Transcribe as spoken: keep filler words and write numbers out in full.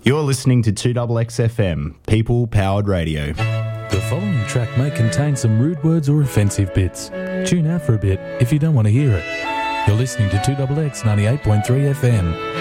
You're listening to two X X F M, People Powered Radio. The following track may contain some rude words or offensive bits. Tune out for a bit if you don't want to hear it. You're listening to two X X ninety-eight point three F M.